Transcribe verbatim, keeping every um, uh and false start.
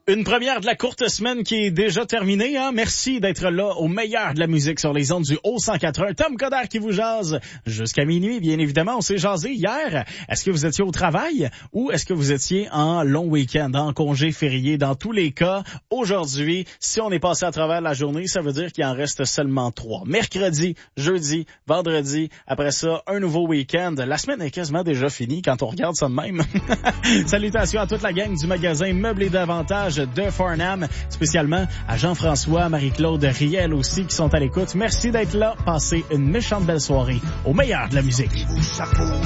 Une première de la courte semaine qui est déjà terminée. Hein? Merci d'être là au meilleur de la musique sur les ondes du Haut cent quatre-vingts. Tom Coderre qui vous jase jusqu'à minuit, bien évidemment. On s'est jasé hier. Est-ce que vous étiez au travail ou est-ce que vous étiez en long week-end, en congé férié? Dans tous les cas, aujourd'hui, si on est passé à travers la journée, ça veut dire qu'il en reste seulement trois. Mercredi, jeudi, vendredi. Après ça, un nouveau week-end. La semaine est quasiment déjà finie quand on regarde ça de même. Salutations à toute la gang du magasin Meubles et Davantage de Farnham, spécialement à Jean-François, Marie-Claude, Riel aussi qui sont à l'écoute. Merci d'être là. Passez une méchante belle soirée au meilleur de la musique.